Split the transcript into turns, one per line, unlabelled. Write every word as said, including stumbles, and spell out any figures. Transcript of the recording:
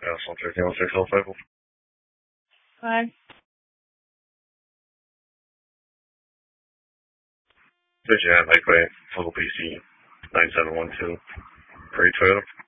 House on thirteen oh six Old Faithful.
Hi.
Did you have like a total P C nine seven one two for each Toyota?